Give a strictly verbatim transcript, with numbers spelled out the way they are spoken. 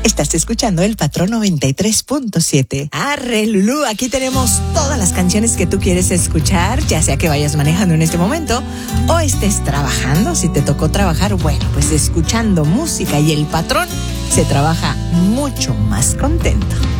Estás escuchando El Patrón noventa y tres punto siete. Arre, Lulú, aquí tenemos todas las canciones que tú quieres escuchar, ya sea que vayas manejando en este momento o estés trabajando. Si te tocó trabajar, bueno, pues escuchando música y El Patrón se trabaja mucho más contento.